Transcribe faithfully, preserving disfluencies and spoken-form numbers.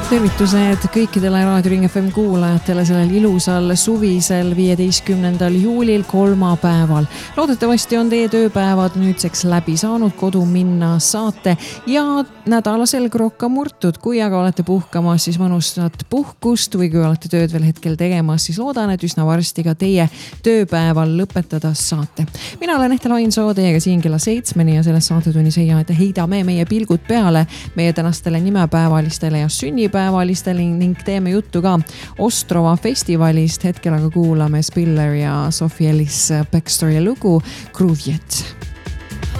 Tervitused kõikidele Raadio Ring F M kuulajatele sellel ilusal suvisel viieteistkümnendal juulil kolmapäeval. Loodetavasti on teie tööpäevad nüüdseks läbi saanud, kodu minna saate ja nädalasel krokka murtud. Kui aga olete puhkamas, siis mõnustat puhkust või kui olete tööd veel hetkel tegemas, siis loodan, et üsna varsti ka teie tööpäeval lõpetada saate. Mina olen Ehtel Ainsoo teiega siin kella seitsmeni ja selles saatetunnis heidame meie pilgud peale meie tänastele nimepäevalistele ja sünnipäevale päevalistele ning teeme juttu ka Ostrova festivalist. Hetkel aga kuulame Spiller ja Sophie Ellis Backstory lugu Gruvjet.